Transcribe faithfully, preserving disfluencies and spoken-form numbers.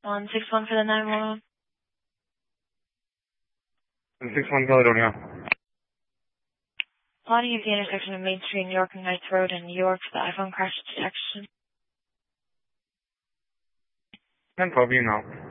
one six one for the nine one one. one six one Caledonia. Plotting at the intersection of Main Street, New York and Knights Road in New York for the iPhone crash detection. ten twelve, you know.